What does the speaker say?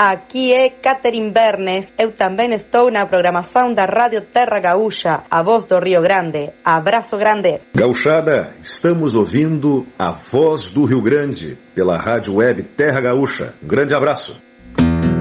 Aqui é Catherine Bernes. Eu também estou na programação da Rádio Terra Gaúcha, a voz do Rio Grande. Abraço grande. Gauchada, estamos ouvindo a voz do Rio Grande pela Rádio Web Terra Gaúcha. Um grande abraço.